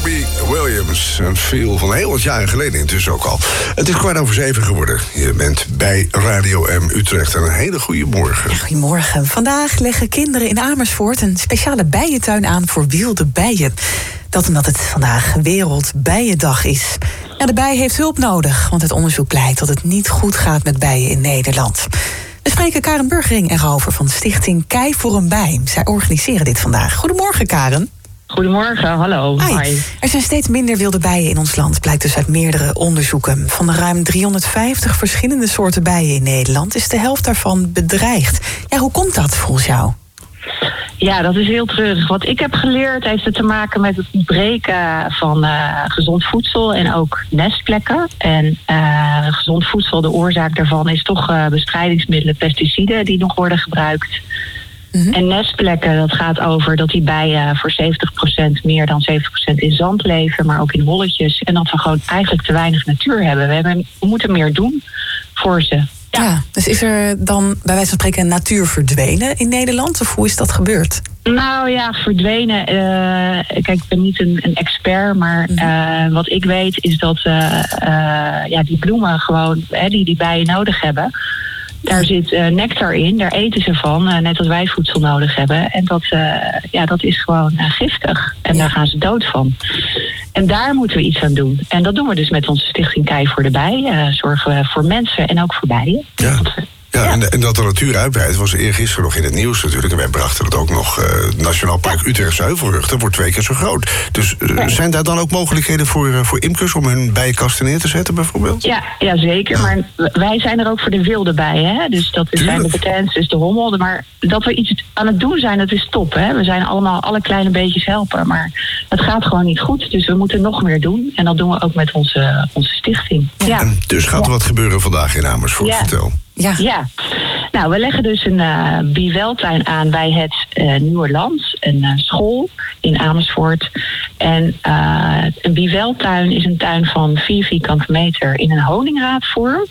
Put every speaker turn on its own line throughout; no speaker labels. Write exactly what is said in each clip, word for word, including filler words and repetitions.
Robbie Williams. Een feel van heel wat jaren geleden intussen ook al. Het is kwart over zeven geworden. Je bent bij Radio M Utrecht. En een hele goede morgen.
Ja, goedemorgen. Vandaag leggen kinderen in Amersfoort een speciale bijentuin aan voor wilde bijen. Dat omdat het vandaag Wereldbijendag is. Ja, de bij heeft hulp nodig, want het onderzoek blijkt dat het niet goed gaat met bijen in Nederland. We spreken Karen Burgering erover van Stichting Kei voor een Bij. Zij organiseren dit vandaag. Goedemorgen, Karen.
Goedemorgen, hallo.
Hi.
Hi.
Er zijn steeds minder wilde bijen in ons land, blijkt dus uit meerdere onderzoeken. Van de ruim driehonderdvijftig verschillende soorten bijen in Nederland is de helft daarvan bedreigd. Ja, hoe komt dat volgens jou?
Ja, dat is heel treurig. Wat ik heb geleerd heeft het te maken met het ontbreken van uh, gezond voedsel en ook nestplekken. En uh, gezond voedsel, de oorzaak daarvan is toch uh, bestrijdingsmiddelen, pesticiden die nog worden gebruikt. Mm-hmm. En nestplekken, dat gaat over dat die bijen voor zeventig procent meer dan zeventig procent in zand leven, maar ook in holletjes. En dat we gewoon eigenlijk te weinig natuur hebben. We, hebben, we moeten meer doen voor ze.
Ja. ja, dus is er dan bij wijze van spreken natuur verdwenen in Nederland? Of hoe is dat gebeurd?
Nou ja, verdwenen. Uh, kijk, ik ben niet een, een expert, maar uh, wat ik weet is dat uh, uh, ja, die bloemen gewoon, hè, die die bijen nodig hebben. Daar zit uh, nectar in, daar eten ze van, uh, net als wij voedsel nodig hebben. En dat, uh, ja, dat is gewoon uh, giftig. En ja. Daar gaan ze dood van. En daar moeten we iets aan doen. En dat doen we dus met onze Stichting Kei voor de Bij. Uh, zorgen we voor mensen en ook voor bijen.
Ja. Ja, ja. En, en dat de natuur uitbreidt was eergisteren nog in het nieuws natuurlijk. En wij brachten het ook nog. Uh, Nationaal Park ja. Utrechtse Heuvelrug, dat wordt twee keer zo groot. Dus uh, ja. zijn daar dan ook mogelijkheden voor, uh, voor imkers om hun bijenkasten neer te zetten bijvoorbeeld?
Ja, ja zeker. Ja. Maar wij zijn er ook voor de wilde bijen. Hè? Dus dat zijn de petens, dus de hommel. Maar dat we iets aan het doen zijn, dat is top. Hè? We zijn allemaal alle kleine beetjes helpen. Maar het gaat gewoon niet goed. Dus we moeten nog meer doen. En dat doen we ook met onze, onze stichting.
Ja. En dus gaat er wat gebeuren vandaag in Amersfoort, ja. Vertel.
Ja. ja, nou, we leggen dus een uh, bieweltuin aan bij het uh, Nieuwe Land, een uh, school in Amersfoort. En uh, een bieweltuin is een tuin van vier vierkante meter in een honingraadvorm.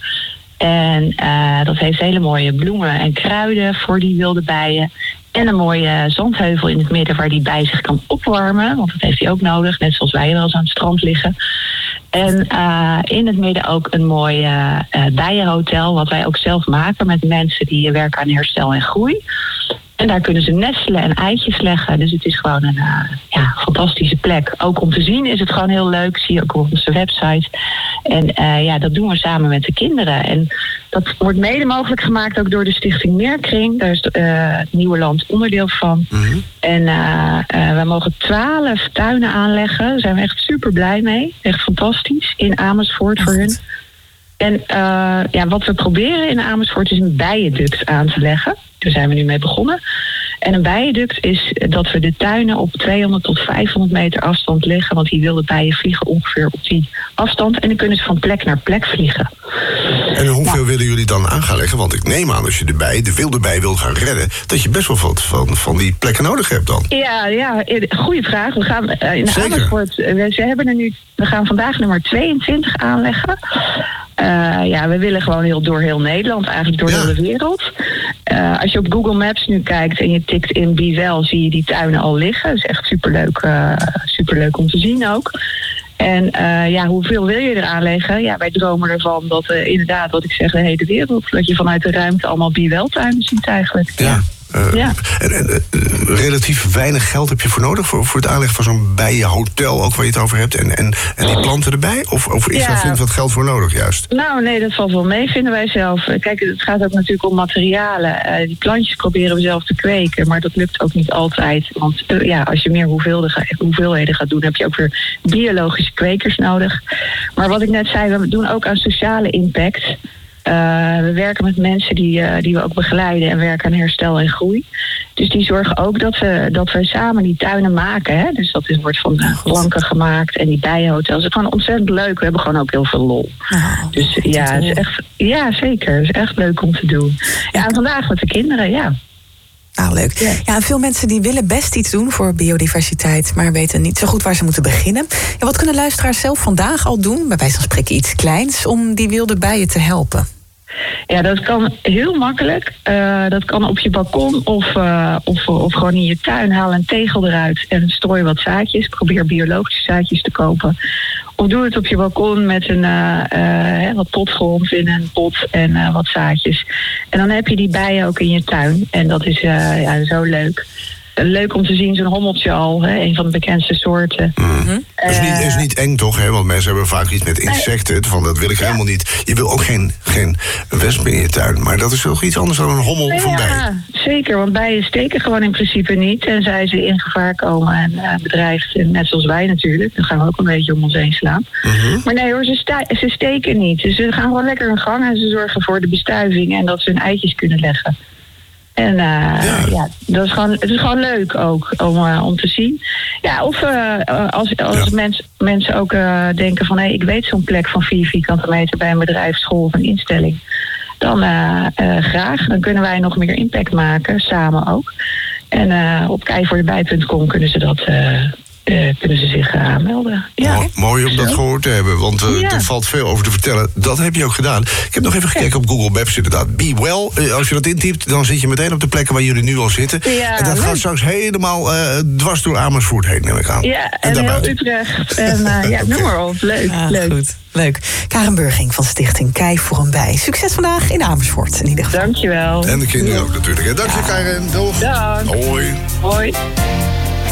En uh, dat heeft hele mooie bloemen en kruiden voor die wilde bijen. En een mooie zandheuvel in het midden waar die bij zich kan opwarmen. Want dat heeft hij ook nodig, net zoals wij wel eens aan het strand liggen. En uh, in het midden ook een mooi uh, bijenhotel, wat wij ook zelf maken met mensen die werken aan herstel en groei. En daar kunnen ze nestelen en eitjes leggen. Dus het is gewoon een uh, ja, fantastische plek. Ook om te zien is het gewoon heel leuk. Zie je ook op onze website. En uh, ja, dat doen we samen met de kinderen. En dat wordt mede mogelijk gemaakt ook door de Stichting Meerkring. Daar is uh, het Nieuwe Land onderdeel van. Mm-hmm. En uh, uh, wij mogen twaalf tuinen aanleggen. Daar zijn we echt super blij mee. Echt fantastisch. In Amersfoort voor hun. En uh, ja, wat we proberen in Amersfoort is een bijenduct aan te leggen. Daar zijn we nu mee begonnen. En een bijenduct is dat we de tuinen op tweehonderd tot vijfhonderd meter afstand leggen. Want die wilde bijen vliegen ongeveer op die afstand. En dan kunnen ze van plek naar plek vliegen.
En hoeveel
ja.
willen jullie dan aan gaan leggen? Want ik neem aan als je de bij, de wilde bij wil gaan redden, dat je best wel wat van, van die plekken nodig hebt dan.
Ja, ja, goede vraag. We gaan uh, in de Amersfoort, we, ze hebben er nu, we gaan vandaag nummer tweeëntwintig aanleggen. Uh, ja, we willen gewoon heel door heel Nederland, eigenlijk door ja. heel de wereld. Uh, als je op Google Maps nu kijkt en je tikt in Biewel, zie je die tuinen al liggen. Dat is echt superleuk, uh, superleuk om te zien ook. En uh, ja, hoeveel wil je er aanleggen? Ja, wij dromen ervan dat uh, inderdaad, wat ik zeg, de hele wereld, dat je vanuit de ruimte allemaal Bieweltuinen ziet eigenlijk.
Ja.
ja.
Uh,
ja.
En, en uh, relatief weinig geld heb je voor nodig voor, voor het aanleggen van zo'n bijenhotel, ook waar je het over hebt, en, en, en die planten erbij? Of, of is ja. daar flink wat geld voor nodig juist?
Nou nee, dat valt wel mee, vinden wij zelf. Kijk, het gaat ook natuurlijk om materialen. Uh, die plantjes proberen we zelf te kweken, maar dat lukt ook niet altijd. Want uh, ja, als je meer hoeveelheden gaat doen, heb je ook weer biologische kwekers nodig. Maar wat ik net zei, we doen ook aan sociale impact. Uh, we werken met mensen die, uh, die we ook begeleiden en werken aan herstel en groei. Dus die zorgen ook dat we, dat we samen die tuinen maken. Hè? Dus dat is, wordt van uh, planken gemaakt en die bijenhotels. Het is gewoon ontzettend leuk. We hebben gewoon ook heel veel lol. Oh, dus ja, het is echt, ja, zeker. Het is echt leuk om te doen. Ja, en vandaag met de kinderen, ja.
Nou, leuk. Ja. ja, veel mensen die willen best iets doen voor biodiversiteit, maar weten niet zo goed waar ze moeten beginnen. Ja, wat kunnen luisteraars zelf vandaag al doen, bij wijze van spreken iets kleins, om die wilde bijen te helpen?
Ja, dat kan heel makkelijk. Uh, dat kan op je balkon of, uh, of, of gewoon in je tuin. Haal een tegel eruit en strooi wat zaadjes. Probeer biologische zaadjes te kopen. Of doe het op je balkon met een, uh, uh, wat potgrond in een pot en uh, wat zaadjes. En dan heb je die bijen ook in je tuin. En dat is uh, ja, zo leuk. Leuk om te zien, zo'n hommeltje al, hè, een van de bekendste soorten.
Mm. Uh, is, niet, is niet eng toch, hè? Want mensen hebben vaak iets met insecten. Van dat wil ik ja. helemaal niet. Je wil ook geen, geen wesp in je tuin. Maar dat is toch iets anders dan een hommel
ja,
van bijen.
Ja, zeker. Want bijen steken gewoon in principe niet. Tenzij ze in gevaar komen en uh, bedreigd. En net zoals wij natuurlijk. Dan gaan we ook een beetje om ons heen slaan. Uh-huh. Maar nee hoor, ze, sta- ze steken niet. Dus ze gaan gewoon lekker hun gang. En ze zorgen voor de bestuiving. En dat ze hun eitjes kunnen leggen. En uh, ja. ja, dat is gewoon, het is gewoon leuk ook om, uh, om te zien. Ja, of uh, als, als ja. mens, mensen ook uh, denken van... hé, hey, ik weet zo'n plek van vier vierkante meter bij een bedrijf, school of een instelling. Dan uh, uh, graag. Dan kunnen wij nog meer impact maken, samen ook. En uh, op keivoordebij punt com kunnen ze dat... Uh, Uh, kunnen ze zich uh, aanmelden. Ja.
Mo- mooi om dat gehoord te hebben, want uh, ja. er valt veel over te vertellen. Dat heb je ook gedaan. Ik heb nog even gekeken op Google Maps inderdaad. Be Well, uh, als je dat intypt, dan zit je meteen op de plekken waar jullie nu al zitten.
Ja,
en dat
leuk.
gaat straks helemaal uh, dwars door Amersfoort heen, neem ik aan.
Ja, en, en heel Utrecht. En uh, ja, okay. Noem maar op. Leuk,
ja,
leuk.
Goed. Leuk. Karen Burging van Stichting Kei voor een Bij. Succes vandaag in Amersfoort in ieder geval.
Dankjewel.
En de kinderen ja. ook natuurlijk. Dank je, ja. Karen. Doeg.
Dag.
Hoi.
Hoi.